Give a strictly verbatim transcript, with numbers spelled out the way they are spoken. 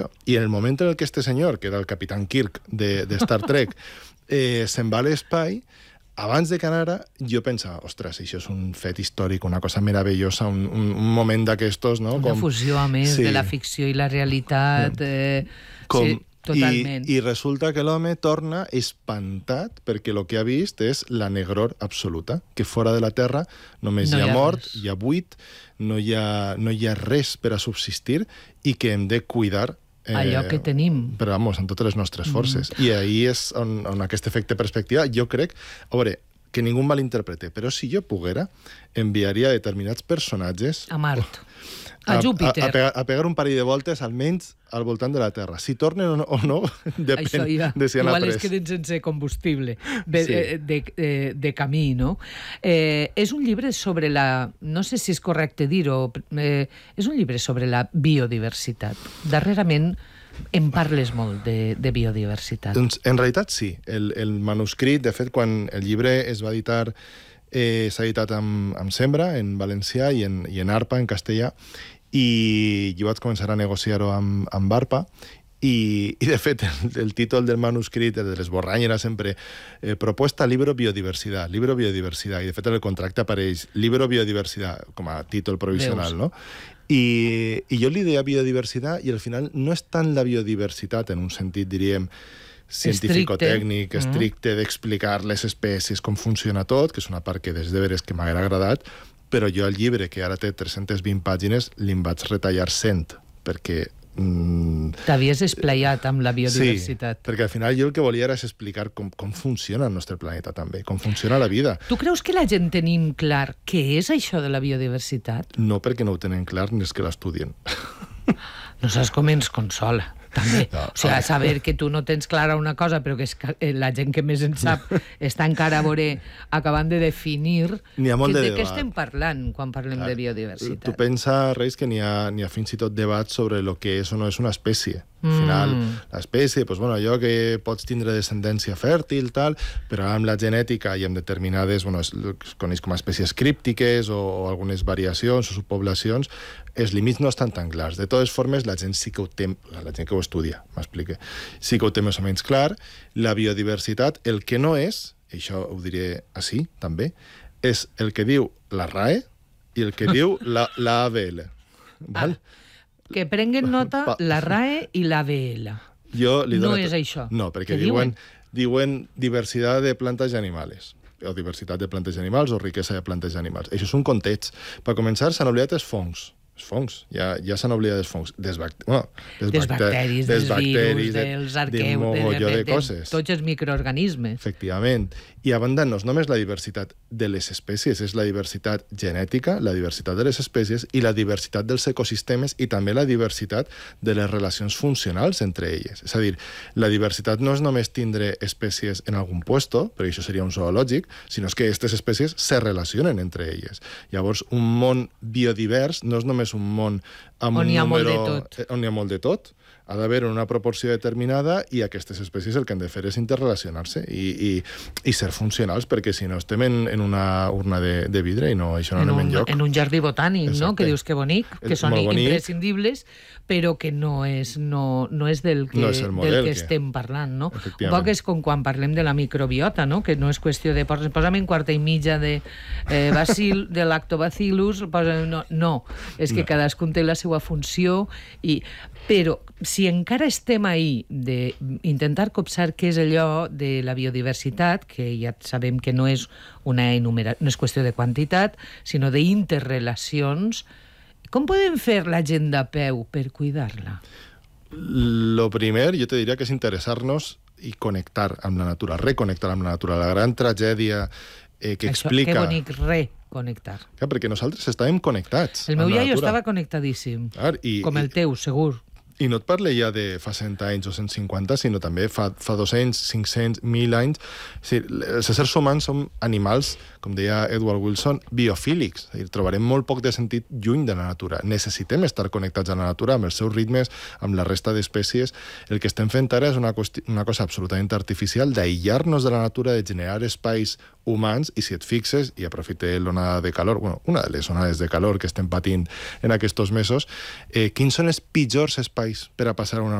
I en el moment en què este senyor, que era el Capitán Kirk de, de Star Trek, eh, se'n va a l'espai, abans de que anara, jo pensava, ostres, això és un fet històric, una cosa meravellosa, un, un, un moment d'aquestos, no? Una Com... fusió, a més, sí. de la ficció i la realitat. Eh... Com... Sí, totalment. I, I resulta que l'home torna espantat perquè el que ha vist és la negror absoluta, que fora de la Terra només no hi ha, hi ha mort, res. hi ha buit, no hi ha, no hi ha res per a subsistir i que hem de cuidar Eh, allò que tenim. però, vamos, amb totes les nostres forces. Mm. I ahí és on, on aquest efecte perspectiva, jo crec, a veure, que ningú malinterprete, però si jo poguera, enviaria determinats personatges... A Mart. A, a Júpiter. A, a, pegar, a pegar un parell de voltes, almenys, al voltant de la Terra. Si tornen o no, o no depèn Això, ja. de si han Igual après. es queden sense combustible de, Sí. de, de, de, de camí, no? Eh, és un llibre sobre la... No sé si és correcte dir-ho. Eh, és un llibre sobre la biodiversitat. Darrerament em parles molt de, de biodiversitat. Doncs, en realitat, sí. El, el manuscrit, de fet, quan el llibre es va editar, eh, s'ha editat amb, amb Sembra, en valencià, i en, i en Arpa, en castellà, i jo vaig començar a negociar-ho amb, amb Arpa, i, i de fet el, el títol del manuscrit, el de l'esborrany, era sempre eh, propuesta libro biodiversidad, libro biodiversidad, i de fet en el contracte apareix libro biodiversidad com a títol provisional, Veus. no? I, i jo li deia biodiversitat i al final no és tant la biodiversitat en un sentit, diríem, científico-tècnic, Estricte. estricte, d'explicar les espècies, com funciona tot, que és una part que des de veres que m'ha agradat, però jo el llibre, que ara té tres-centes vint pàgines, li'n vaig retallar cent, perquè... Mm, T'havies esplayat amb la biodiversitat. Sí, perquè al final jo el que volia era explicar com, com funciona el nostre planeta també, com funciona la vida. Tu creus que la gent tenim clar què és això de la biodiversitat? No perquè no ho tenen clar ni els que l'estudien. No saps com ens consola, també. No, o sigui, saber que tu no tens clara una cosa, però que és que la gent que més en sap està encara a veure, acabant de definir N'hi ha molt que, de de què debat. estem parlant quan parlem Clar, de biodiversitat. Tu pensa, Reis, que n'hi ha, n'hi ha fins i tot debat sobre el que és o no és una espècie. Al final, Mm. l'espècie, doncs, bueno, allò que pots tindre descendència fèrtil, tal, però amb la genètica i amb determinades, bueno, es, es coneix com a espècies críptiques o, o algunes variacions o subpoblacions, els límits no estan tan clars. De totes formes, la gent sí que ho té, la gent que ho estudia, m'explique, sí que ho té més o menys clar. La biodiversitat, el que no és, i això ho diré així, també, és el que diu la R A E i el que diu la, la A B L. Val? Ah. Que prenguen nota Pa- la R A E i la B L. Jo li No dono- és això. No, perquè Què diuen, diuen diversitat de plantes i animals, o diversitat de plantes i animals, o riquesa de plantes i animals. Això és un context. Per començar, s'han oblidat els fongs. Els fongs, ja, ja s'han oblidat dels fongs. Des, bact... bueno, des, Dels bacter- bacteris, des dels bacteris, virus, de- dels de arqueus, mogolló de, de, de coses. tots els microorganismes. Efectivament. I a banda, no és només la diversitat de les espècies, és la diversitat genètica, la diversitat de les espècies i la diversitat dels ecosistemes i també la diversitat de les relacions funcionals entre elles. És a dir, la diversitat no és només tindre espècies en algun puesto, perquè això seria un zoològic, sinó és que aquestes espècies se relacionen entre elles. Llavors, un món biodivers no és només un món amb On un hi ha molt número... de tot. eh, On hi ha molt de tot. Ha d'haver una proporció determinada i aquestes espècies el que han de fer és interrelacionar-se i, i, i ser funcionals, perquè si no estem en, en una urna de, de vidre i no, això no En anem un, enlloc. en un jardí botànic, no? Exacte. Que dius que bonic, que És són molt bonic. imprescindibles, però que no és, no, no és del que, No és el model del que que- estem parlant, no? Un Efectivament. poc és com quan parlem de la microbiota, no? Que no és qüestió de posar, posa'm en quarta i mitja de eh, bacil, de lactobacillus, posa, no, no, és que No. cadascun té la seva funció, i, però si encara estem ahí d'intentar copsar què és allò de la biodiversitat, que ja sabem que no és una enumera, no és qüestió de quantitat, sinó d'interrelacions, com podem fer la gent de peu per cuidar-la? Lo primer, jo te diria que és interessar-nos i connectar amb la natura, reconnectar amb la natura. La gran tragèdia eh, que Això, explica... que bonic, reconnectar. Clar, perquè nosaltres estàvem connectats El meu amb la iaio natura. estava connectadíssim, Clar, i, com el i, teu, segur. I no et parlo ja de fa cent anys o cent cinquanta, sinó també fa, fa dos-cents, cinc-cents, mil anys. És a dir, els éssers humans som animals, com deia Edward Wilson, biofílics. És a dir, trobarem molt poc de sentit lluny de la natura. Necessitem estar connectats a la natura, amb els seus ritmes, amb la resta d'espècies. El que estem fent ara és una, qüesti- una cosa absolutament artificial d'aïllar-nos de la natura, de generar espais humans, i si et fixes, i aprofite l'onada de calor, bueno, una de les onades de calor que estem patint en aquests mesos, eh, quins són els pitjors espais per a passar una